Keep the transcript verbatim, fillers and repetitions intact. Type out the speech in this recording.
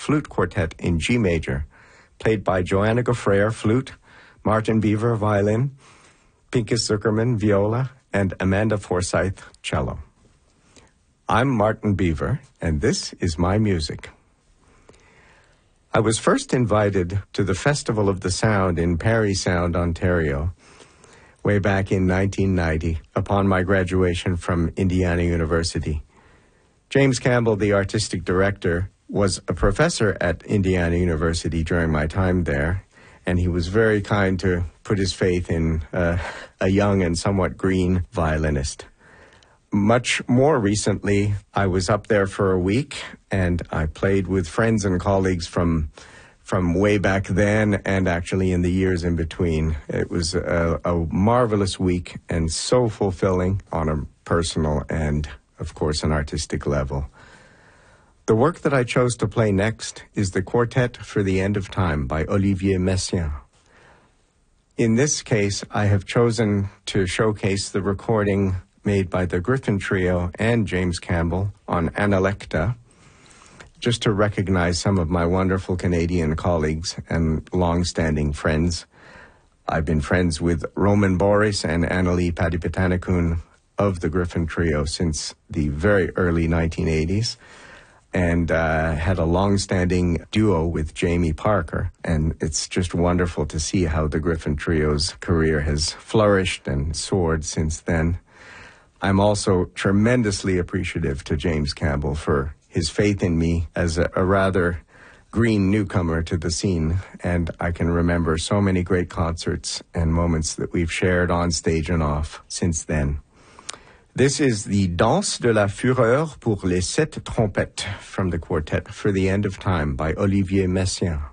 Flute Quartet in G major, played by Joanna Gofrayer, flute, Martin Beaver, violin, Pinkas Zuckerman, viola, and Amanda Forsyth, cello. I'm Martin Beaver, and this is my music. I was first invited to the Festival of the Sound in Parry Sound, Ontario, way back in nineteen ninety, upon my graduation from Indiana University. James Campbell, the artistic director, was a professor at Indiana University during my time there, and he was very kind to put his faith in uh, a young and somewhat green violinist. Much more recently, I was up there for a week, and I played with friends and colleagues from from way back then and actually in the years in between. It was a, a marvelous week and so fulfilling on a personal and, of course, an artistic level. The work that I chose to play next is the Quartet for the End of Time by Olivier Messiaen. In this case, I have chosen to showcase the recording made by the Griffin Trio and James Campbell on Analecta, just to recognize some of my wonderful Canadian colleagues and long-standing friends. I've been friends with Roman Boris and Annalie Padipatanakun of the Griffin Trio since the very early nineteen eighties, and uh, had a long-standing duo with Jamie Parker. And it's just wonderful to see how the Griffin Trio's career has flourished and soared since then. I'm also tremendously appreciative to James Campbell for his faith in me as a, a rather green newcomer to the scene. And I can remember so many great concerts and moments that we've shared on stage and off since then. This is the Danse de la Fureur pour les sept trompettes from the Quartet for the End of Time by Olivier Messiaen.